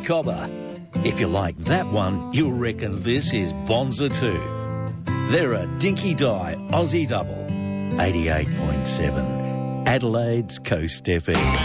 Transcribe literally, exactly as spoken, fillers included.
Cobber. If you like that one, you'll reckon this is Bonza too. They're a dinky die Aussie double. eighty-eight point seven. Adelaide's Coast F M.